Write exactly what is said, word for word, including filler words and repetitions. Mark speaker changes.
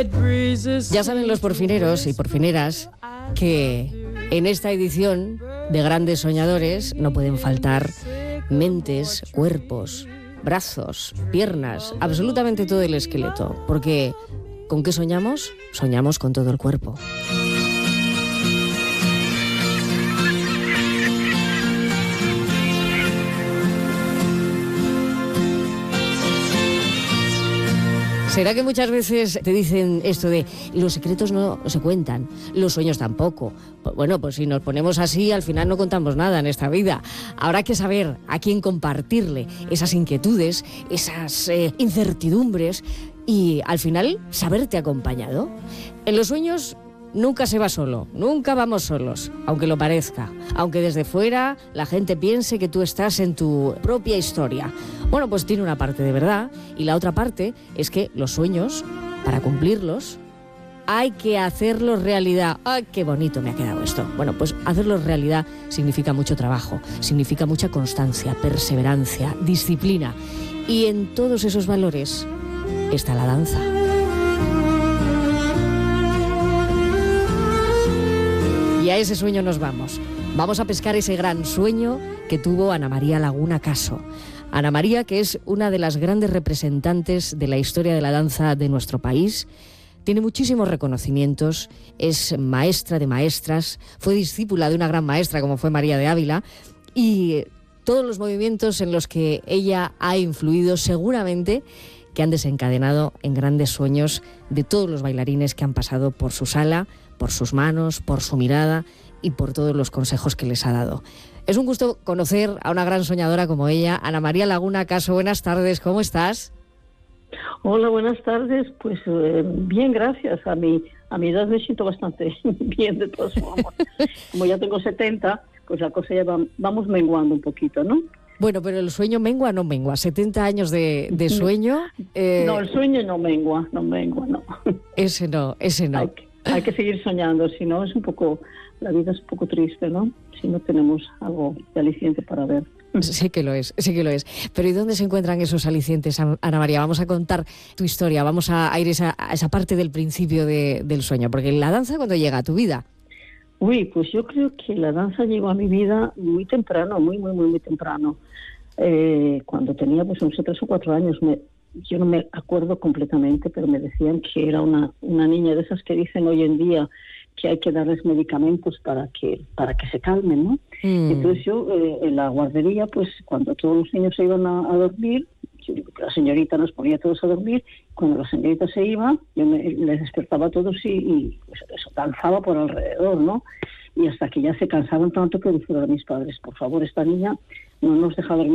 Speaker 1: Ya saben los porfineros y porfineras que en esta edición de Grandes Soñadores no pueden faltar mentes, cuerpos, brazos, piernas, absolutamente todo el esqueleto, porque ¿con qué soñamos? Soñamos con todo el cuerpo. ¿Será que muchas veces te dicen esto de los secretos no se cuentan, los sueños tampoco? Bueno, pues si nos ponemos así, al final no contamos nada en esta vida. Habrá que saber a quién compartirle esas inquietudes, esas eh, incertidumbres y al final saberte acompañado. En los sueños nunca se va solo, nunca vamos solos, aunque lo parezca, aunque desde fuera la gente piense que tú estás en tu propia historia. Bueno, pues tiene una parte de verdad y la otra parte es que los sueños, para cumplirlos, hay que hacerlos realidad. ¡Ay, qué bonito me ha quedado esto! Bueno, pues hacerlos realidad significa mucho trabajo, significa mucha constancia, perseverancia, disciplina. Y en todos esos valores está la danza. Y a ese sueño nos vamos. Vamos a pescar ese gran sueño que tuvo Ana María Laguna Caso. Ana María, que es una de las grandes representantes de la historia de la danza de nuestro país, tiene muchísimos reconocimientos, es maestra de maestras, fue discípula de una gran maestra como fue María de Ávila, y todos los movimientos en los que ella ha influido seguramente que han desencadenado en grandes sueños de todos los bailarines que han pasado por su sala, por sus manos, por su mirada y por todos los consejos que les ha dado. Es un gusto conocer a una gran soñadora como ella, Ana María Laguna Caso. Buenas tardes, ¿cómo estás?
Speaker 2: Hola, buenas tardes. Pues eh, bien, gracias. A mi, a mi edad me siento bastante bien, de todas formas. Como ya tengo setenta, pues la cosa ya va, vamos menguando un poquito, ¿no?
Speaker 1: Bueno, pero el sueño mengua o no mengua. setenta años de, de sueño.
Speaker 2: Eh... No, el sueño no mengua, no mengua, no.
Speaker 1: Ese no, ese no.
Speaker 2: Hay que, hay que seguir soñando, si no es un poco, la vida es un poco triste, ¿no? Si no tenemos algo de aliciente para ver.
Speaker 1: Sí que lo es, sí que lo es. Pero ¿y dónde se encuentran esos alicientes, Ana María? Vamos a contar tu historia, vamos a ir esa, a esa parte del principio de, del sueño, porque la danza, ¿cuándo llega a tu vida?
Speaker 2: Uy, pues yo creo que la danza llegó a mi vida muy temprano, muy, muy, muy, muy temprano. Eh, cuando tenía pues unos tres o cuatro años, me, yo no me acuerdo completamente, pero me decían que era una, una niña de esas que dicen hoy en día que hay que darles medicamentos para que para que se calmen, ¿no? Mm. Entonces yo eh, en la guardería, pues cuando todos los niños se iban a, a dormir, yo digo que la señorita nos ponía todos a dormir, cuando la señorita se iba, yo me, les despertaba a todos y, y pues, eso, danzaba por alrededor, ¿no? Y hasta que ya se cansaban tanto que dijeron a mis padres, por favor, esta niña no nos deja dormir